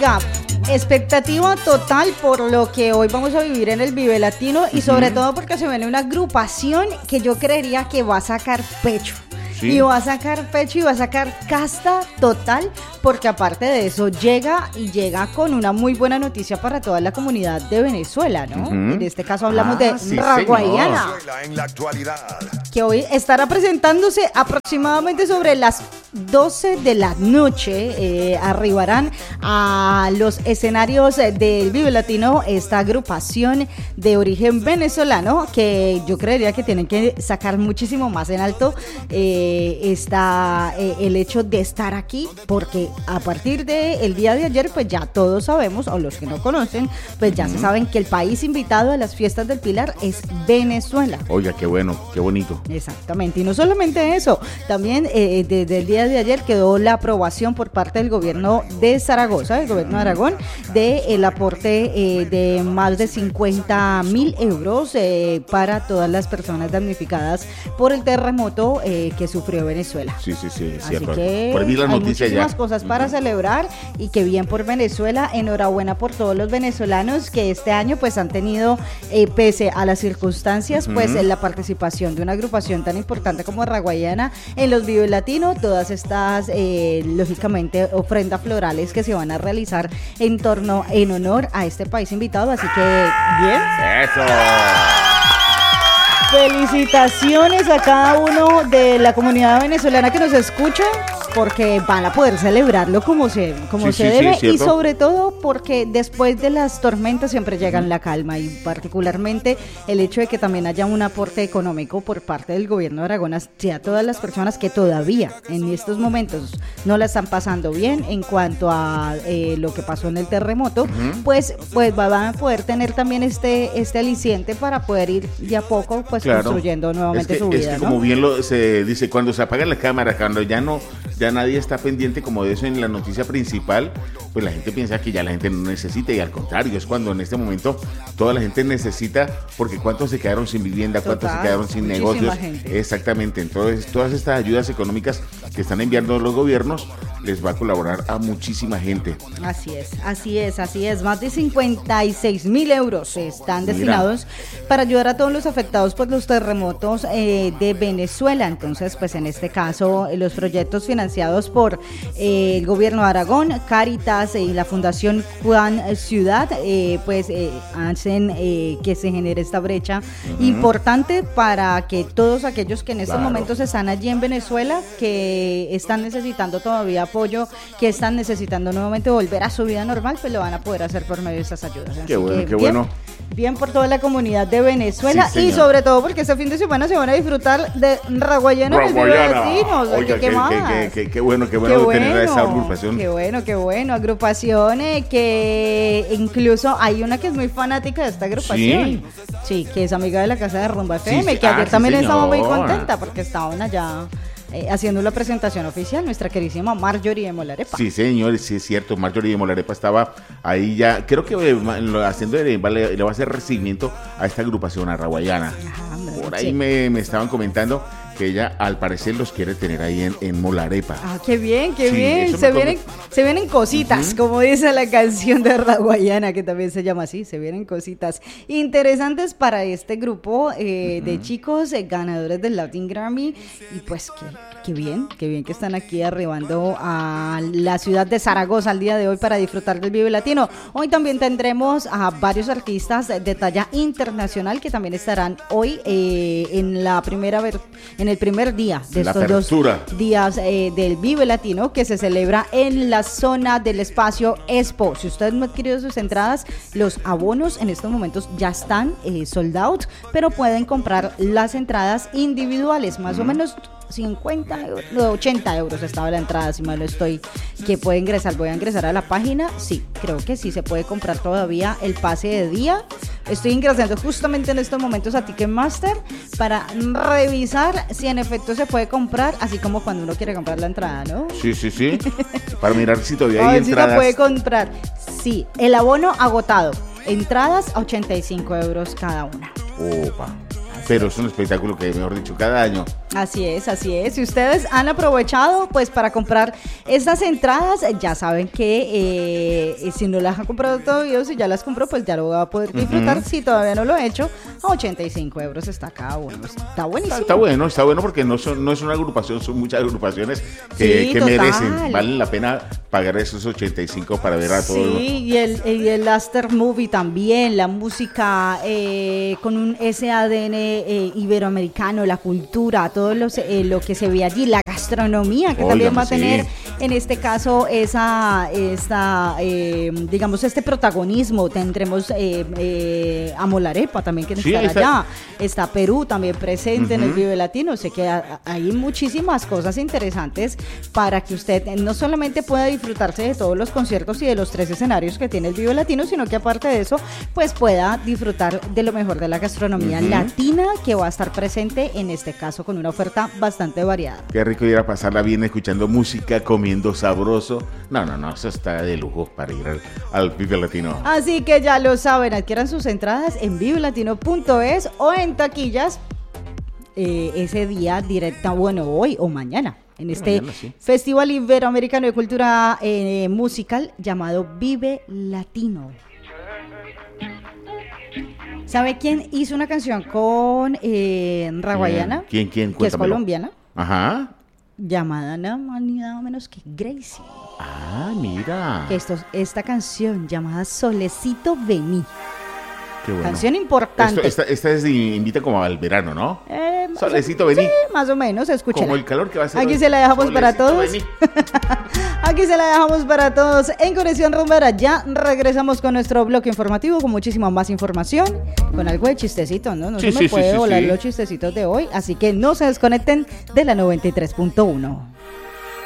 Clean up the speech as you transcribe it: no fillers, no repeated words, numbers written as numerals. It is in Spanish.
Oiga, expectativa total por lo que hoy vamos a vivir en el Vive Latino y sobre todo porque se viene una agrupación que yo creería que va a sacar pecho. Sí. Y va a sacar pecho y va a sacar casta total, porque aparte de eso llega con una muy buena noticia para toda la comunidad de Venezuela, ¿no? En este caso hablamos de Raguayana, que hoy estará presentándose aproximadamente sobre las 12 de la noche. Arribarán a los escenarios del Vive Latino esta agrupación de origen venezolano, que yo creería que tienen que sacar muchísimo más en alto está el hecho de estar aquí, porque a partir del día de ayer pues ya todos sabemos, o los que no conocen pues ya se saben que el país invitado a las fiestas del Pilar es Venezuela. Oiga, qué bueno, qué bonito. Exactamente, y no solamente eso, también desde el día de ayer quedó la aprobación por parte del gobierno de Zaragoza, del gobierno de Aragón, del aporte de más de 50.000 euros para todas las personas damnificadas por el terremoto que sufrió Venezuela. Sí, Así cierto. que por ahí la hay noticia muchísimas ya. cosas para celebrar, y que bien por Venezuela. Enhorabuena por todos los venezolanos que este año pues han tenido, pese a las circunstancias, pues la participación de una agrupación tan importante como Raguayana en los Vive Latino, todas estas lógicamente ofrendas florales que se van a realizar en honor a este país invitado, así que bien. ¡Eso! Felicitaciones a cada uno de la comunidad venezolana que nos escucha, porque van a poder celebrarlo como se debe, y sobre todo porque después de las tormentas siempre llegan la calma, y particularmente el hecho de que también haya un aporte económico por parte del gobierno de Aragón hacia todas las personas que todavía en estos momentos no la están pasando bien en cuanto a lo que pasó en el terremoto, pues van a poder tener también este aliciente para poder ir de a poco pues construyendo nuevamente su vida. Es que como bien se dice, cuando se apaga la cámara, cuando ya nadie está pendiente como de eso en la noticia principal, pues la gente piensa que ya la gente no necesita, y al contrario, es cuando en este momento toda la gente necesita, porque cuántos se quedaron sin vivienda, cuántos se quedaron sin negocios. Gente. Exactamente, entonces todas estas ayudas económicas que están enviando los gobiernos les va a colaborar a muchísima gente. Así es, más de 56.000 euros están destinados para ayudar a todos los afectados por los terremotos de Venezuela. Entonces, pues en este caso, los proyectos financiados por el gobierno de Aragón, Cáritas y la Fundación Juan Ciudad, hacen que se genere esta brecha importante para que todos aquellos que en estos momentos están allí en Venezuela, que están necesitando todavía apoyo, que están necesitando nuevamente volver a su vida normal, pues lo van a poder hacer por medio de estas ayudas. Qué bueno. Bien por toda la comunidad de Venezuela, y sobre todo porque este fin de semana se van a disfrutar de Raguayana en el Vive Latino. Oiga, qué bueno tener a esa agrupación. Qué bueno, agrupación que incluso hay una que es muy fanática de esta agrupación. Sí, que es amiga de la Casa de Rumba FM, que ayer también estaba muy contenta porque estaban allá haciendo la presentación oficial, nuestra queridísima Marjorie de Molarepa. Sí, señor, sí es cierto, Marjorie de Molarepa estaba ahí ya, creo que le va a hacer recibimiento a esta agrupación, a Raguayana. Por ahí me estaban comentando que ella al parecer los quiere tener ahí en Molarepa. Qué bien. Se vienen cositas, como dice la canción de Raguayana, que también se llama así, se vienen cositas interesantes para este grupo de chicos ganadores del Latin Grammy, y pues qué bien que están aquí arribando a la ciudad de Zaragoza al día de hoy para disfrutar del Vive Latino. Hoy también tendremos a varios artistas de talla internacional que también estarán hoy en el primer día de estos 2 días del Vive Latino, que se celebra en la zona del espacio Expo. Si ustedes no han adquirido sus entradas, los abonos en estos momentos ya están sold out, pero pueden comprar las entradas individuales, más o menos 80 euros estaba la entrada, si mal no estoy, que puede ingresar. Voy a ingresar a la página, sí, creo que sí se puede comprar todavía el pase de día. Estoy ingresando justamente en estos momentos a Ticketmaster para revisar si en efecto se puede comprar, así como cuando uno quiere comprar la entrada, ¿no? Sí, para mirar si todavía hay entradas. Si la puede comprar. Sí, el abono agotado, entradas a 85 euros cada una. Opa. Pero es un espectáculo que, mejor dicho, cada año Así es, así es. Si ustedes han aprovechado, pues para comprar estas entradas, ya saben que si no las han comprado todavía, si ya las compró, pues ya lo va a poder disfrutar. Si todavía no lo he hecho, a 85 euros está cada uno. Está buenísimo. Está bueno porque no es una agrupación, son muchas agrupaciones que merecen, valen la pena pagar esos 85 para ver a todos. Sí, y el After Movie también, la música con ese ADN iberoamericano, la cultura, todo lo que se ve allí, la gastronomía que también va a tener en este caso digamos este protagonismo. Tendremos a Molarepa también que estará allá, está Perú también presente en el Vive Latino. Sé que hay muchísimas cosas interesantes para que usted no solamente pueda disfrutarse de todos los conciertos y de los 3 escenarios que tiene el Vive Latino, sino que aparte de eso pues pueda disfrutar de lo mejor de la gastronomía latina, que va a estar presente en este caso con una oferta bastante variada. Qué rico ir a pasarla bien escuchando música, comiendo sabroso. No, eso está de lujo para ir al Vive Latino. Así que ya lo saben, adquieran sus entradas en vivelatino.es o en taquillas ese día directa, hoy o mañana, en este Festival Iberoamericano de Cultura Musical llamado Vive Latino. ¿Sabe quién hizo una canción con Raguayana? ¿Quién? Que es colombiana. Ajá. Llamada nada más ni nada menos que Gracie. Ah, mira. Que esta canción llamada Solecito Vení. Qué bueno. Canción importante. Esta invita como al verano, ¿no? Solecito Vení. Sí, más o menos, escúchala. Como el calor que va a ser. Aquí se la dejamos para todos. Aquí se la dejamos para todos en Conexión Rumbera. Ya regresamos con nuestro bloque informativo con muchísima más información, con algo de chistecito, ¿no? No se me puede volar los chistecitos de hoy, así que no se desconecten de la 93.1.